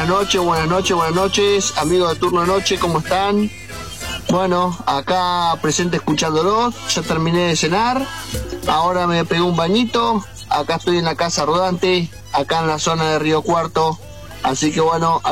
buenas noches, amigos de Turno de Noche, ¿cómo están? Bueno, acá presente escuchándolos, ya terminé de cenar, ahora me pegué un bañito, acá estoy en la Casa Rodante, acá en la zona de Río Cuarto, así que bueno,